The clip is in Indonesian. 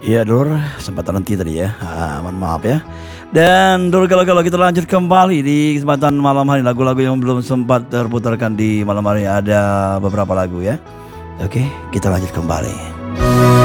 Iya Dur, sempat terhenti tadi ya. Mohon maaf ya. Dan Dur, kalau kita lanjut kembali di kesempatan malam hari, lagu-lagu yang belum sempat terputarkan di malam hari ada beberapa lagu ya. Oke, kita lanjut kembali.